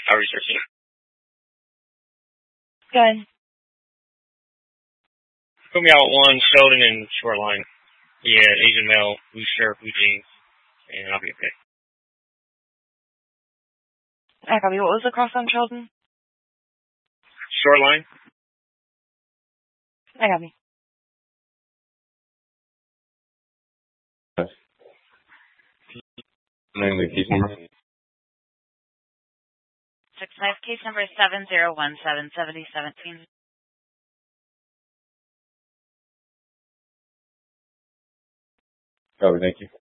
I'll research it. Go ahead. Put me out one Sheldon and Shoreline. Yeah, Asian male, blue shirt, blue jeans, and I'll be okay. I copy. What was the cross on Sheldon? Shoreline. I copy. Name the case number. 6-5, case number 70177017. Oh, thank you.